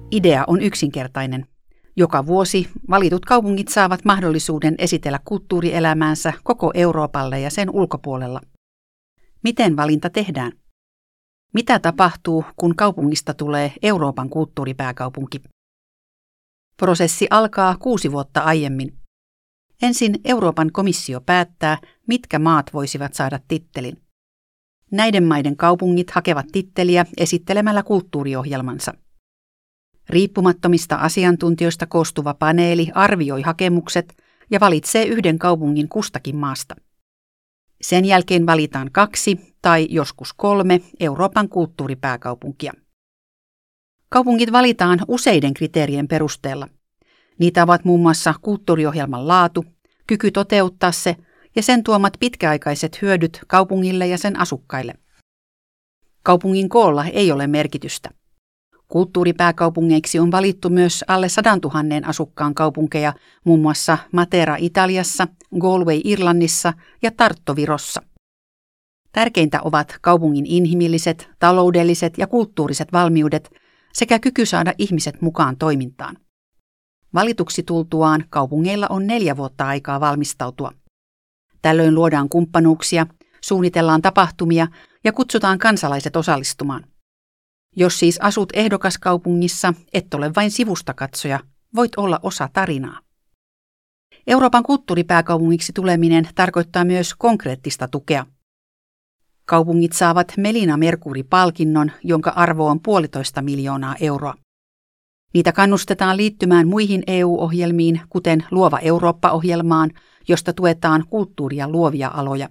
Idea on yksinkertainen. Joka vuosi valitut kaupungit saavat mahdollisuuden esitellä kulttuurielämäänsä koko Euroopalle ja sen ulkopuolella. Miten valinta tehdään? Mitä tapahtuu, kun kaupungista tulee Euroopan kulttuuripääkaupunki? Prosessi alkaa 6 vuotta aiemmin. Ensin Euroopan komissio päättää, mitkä maat voisivat saada tittelin. Näiden maiden kaupungit hakevat titteliä esittelemällä kulttuuriohjelmansa. Riippumattomista asiantuntijoista koostuva paneeli arvioi hakemukset ja valitsee yhden kaupungin kustakin maasta. Sen jälkeen valitaan 2 tai joskus 3 Euroopan kulttuuripääkaupunkia. Kaupungit valitaan useiden kriteerien perusteella. Niitä ovat muun muassa kulttuuriohjelman laatu, kyky toteuttaa se ja sen tuomat pitkäaikaiset hyödyt kaupungille ja sen asukkaille. Kaupungin koolla ei ole merkitystä. Kulttuuripääkaupungeiksi on valittu myös alle 100 000 asukkaan kaupunkeja, muun muassa Matera Italiassa, Galway Irlannissa ja Tartu Virossa. Tärkeintä ovat kaupungin inhimilliset, taloudelliset ja kulttuuriset valmiudet sekä kyky saada ihmiset mukaan toimintaan. Valituksi tultuaan kaupungeilla on 4 vuotta aikaa valmistautua. Tällöin luodaan kumppanuuksia, suunnitellaan tapahtumia ja kutsutaan kansalaiset osallistumaan. Jos siis asut ehdokaskaupungissa, et ole vain sivustakatsoja, voit olla osa tarinaa. Euroopan kulttuuripääkaupungiksi tuleminen tarkoittaa myös konkreettista tukea. Kaupungit saavat Melina Mercury-palkinnon, jonka arvo on 1,5 miljoonaa euroa. Niitä kannustetaan liittymään muihin EU-ohjelmiin, kuten Luova Eurooppa-ohjelmaan, josta tuetaan kulttuuria luovia aloja.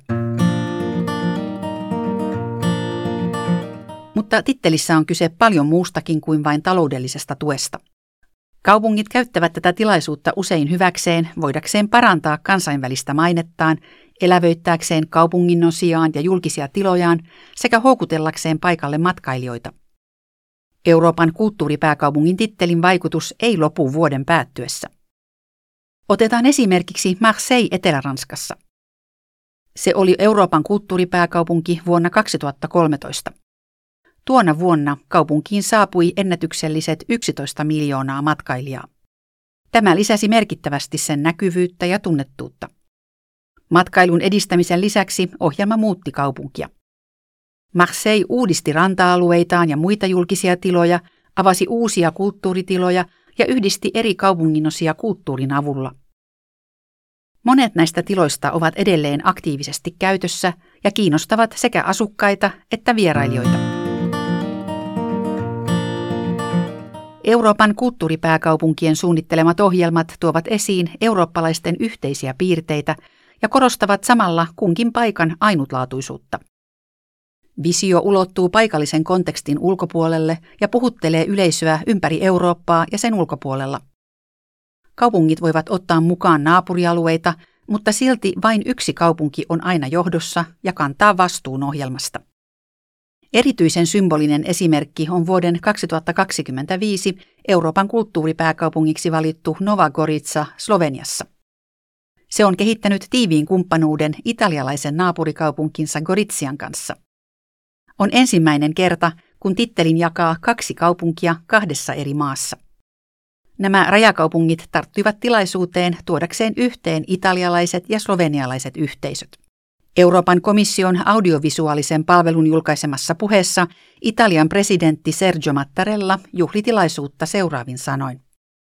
Mutta tittelissä on kyse paljon muustakin kuin vain taloudellisesta tuesta. Kaupungit käyttävät tätä tilaisuutta usein hyväkseen, voidakseen parantaa kansainvälistä mainettaan, elävöittääkseen kaupungin osiaan ja julkisia tilojaan sekä houkutellakseen paikalle matkailijoita. Euroopan kulttuuripääkaupungin tittelin vaikutus ei lopu vuoden päättyessä. Otetaan esimerkiksi Marseille Etelä-Ranskassa. Se oli Euroopan kulttuuripääkaupunki vuonna 2013. Tuona vuonna kaupunkiin saapui ennätykselliset 11 miljoonaa matkailijaa. Tämä lisäsi merkittävästi sen näkyvyyttä ja tunnettuutta. Matkailun edistämisen lisäksi ohjelma muutti kaupunkia. Marseille uudisti ranta-alueitaan ja muita julkisia tiloja, avasi uusia kulttuuritiloja ja yhdisti eri kaupunginosia kulttuurin avulla. Monet näistä tiloista ovat edelleen aktiivisesti käytössä ja kiinnostavat sekä asukkaita että vierailijoita. Euroopan kulttuuripääkaupunkien suunnittelemat ohjelmat tuovat esiin eurooppalaisten yhteisiä piirteitä ja korostavat samalla kunkin paikan ainutlaatuisuutta. Visio ulottuu paikallisen kontekstin ulkopuolelle ja puhuttelee yleisöä ympäri Eurooppaa ja sen ulkopuolella. Kaupungit voivat ottaa mukaan naapurialueita, mutta silti vain yksi kaupunki on aina johdossa ja kantaa vastuun ohjelmasta. Erityisen symbolinen esimerkki on vuoden 2025 Euroopan kulttuuripääkaupungiksi valittu Nova Gorica Sloveniassa. Se on kehittänyt tiiviin kumppanuuden italialaisen naapurikaupunkinsa Gorizian kanssa. On ensimmäinen kerta, kun tittelin jakaa 2 kaupunkia 2 eri maassa. Nämä rajakaupungit tarttuivat tilaisuuteen tuodakseen yhteen italialaiset ja slovenialaiset yhteisöt. Euroopan komission audiovisuaalisen palvelun julkaisemassa puheessa Italian presidentti Sergio Mattarella juhli tilaisuutta seuraavin sanoin.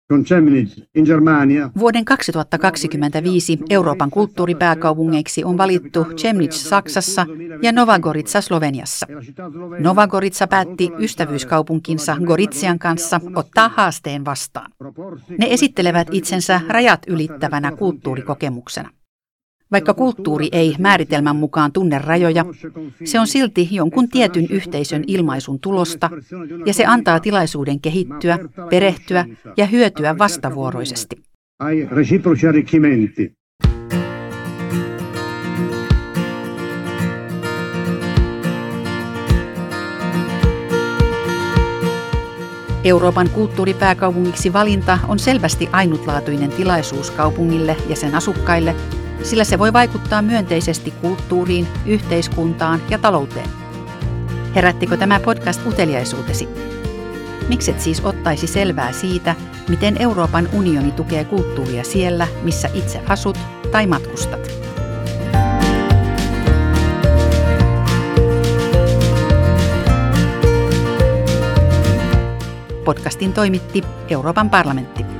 Vuoden 2025 Euroopan kulttuuripääkaupungeiksi on valittu Chemnitz Saksassa ja Nova Gorica Sloveniassa. Nova Gorica päätti ystävyyskaupunkinsa Gorizian kanssa ottaa haasteen vastaan. Ne esittelevät itsensä rajat ylittävänä kulttuurikokemuksena. Vaikka kulttuuri ei määritelmän mukaan tunne rajoja, se on silti jonkun tietyn yhteisön ilmaisun tulosta ja se antaa tilaisuuden kehittyä, perehtyä ja hyötyä vastavuoroisesti. Euroopan kulttuuripääkaupungiksi valinta on selvästi ainutlaatuinen tilaisuus kaupungille ja sen asukkaille, sillä se voi vaikuttaa myönteisesti kulttuuriin, yhteiskuntaan ja talouteen. Herättikö tämä podcast uteliaisuutesi? Mikset siis ottaisi selvää siitä, miten Euroopan unioni tukee kulttuuria siellä, missä itse asut tai matkustat? Podcastin toimitti Euroopan parlamentti.